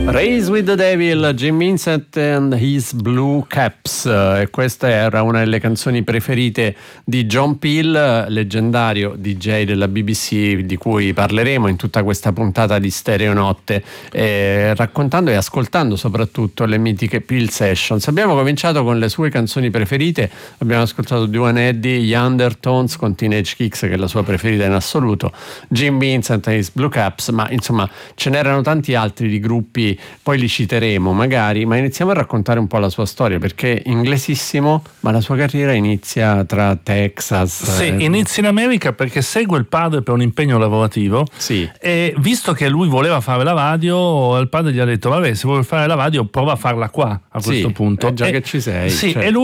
Race with the Devil, Jim Vincent and His Blue Caps, e questa era una delle canzoni preferite di John Peel, leggendario DJ della BBC, di cui parleremo in tutta questa puntata di Stereonotte, raccontando e ascoltando soprattutto le mitiche Peel Sessions. Abbiamo cominciato con le sue canzoni preferite, abbiamo ascoltato Duane Eddy, gli Undertones con Teenage Kicks, che è la sua preferita in assoluto, Jim Vincent and His Blue Caps, ma insomma ce n'erano tanti altri di gruppi, poi li citeremo magari, ma iniziamo a raccontare un po' la sua storia, perché inglesissimo, ma la sua carriera inizia tra Texas. Sì, inizia in America perché segue il padre per un impegno lavorativo. Sì. E visto che lui voleva fare la radio, il padre gli ha detto: vabbè, se vuoi fare la radio prova a farla qua a questo punto. Già che ci sei. Sì, certo. E lui